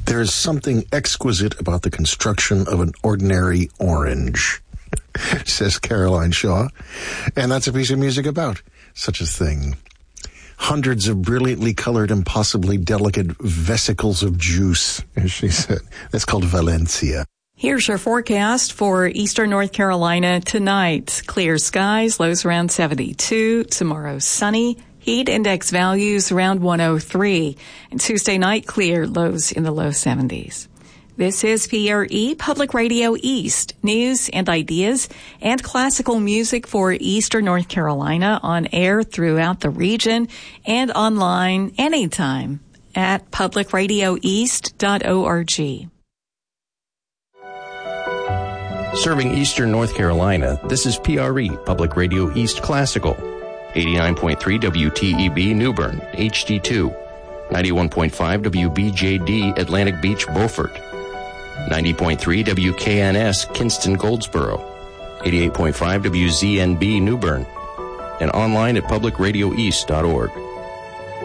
There's something exquisite about the construction of an ordinary orange, says Caroline Shaw. And that's a piece of music about such a thing. Hundreds of brilliantly colored, impossibly delicate vesicles of juice, as she said. That's called Valencia. Here's your forecast for eastern North Carolina tonight. Clear skies, lows around 72. Tomorrow, sunny. Heat index values around 103. And Tuesday night, clear, lows in the low 70s. This is PRE Public Radio East. News and ideas and classical music for eastern North Carolina on air throughout the region and online anytime at publicradioeast.org. Serving eastern North Carolina, this is PRE, Public Radio East Classical. 89.3 WTEB New Bern, HD2. 91.5 WBJD Atlantic Beach, Beaufort. 90.3 WKNS Kinston, Goldsboro. 88.5 WZNB New Bern. And online at publicradioeast.org.